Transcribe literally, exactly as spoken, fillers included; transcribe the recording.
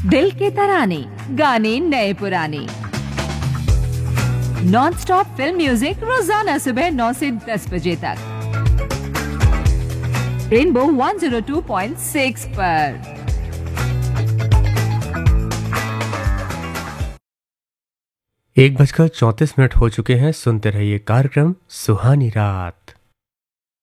दिल के तराने, गाने नए पुराने, नॉन स्टॉप फिल्म म्यूजिक रोजाना सुबह नौ से दस बजे तक रेनबो एक सौ दो पॉइंट छह पर। एक बजकर चौंतीस मिनट हो चुके हैं। सुनते रहिए कार्यक्रम सुहानी रात।